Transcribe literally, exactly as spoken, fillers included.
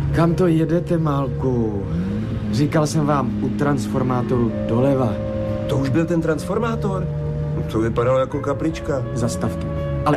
Kam to jedete, Málku? Říkal jsem vám u transformátoru doleva. To už byl ten transformátor? To vypadalo jako kaplička. Zastavte.